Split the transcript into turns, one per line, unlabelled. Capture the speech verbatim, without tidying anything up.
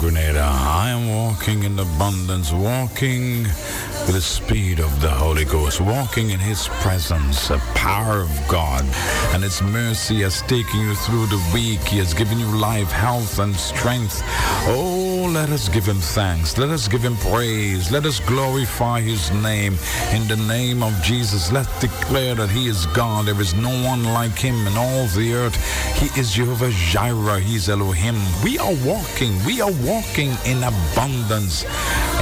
Grenada. I am walking in abundance, walking with the speed of the Holy Ghost, walking in His presence, the power of God, and His mercy has taken you through the week. He has given you life, health, and strength. Oh, let us give Him thanks. Let us give Him praise. Let us glorify His name. In the name of Jesus, let's declare that He is God. There is no one like Him in all the earth. He is Jehovah Jireh. He is Elohim. We are walking. We are walking in abundance.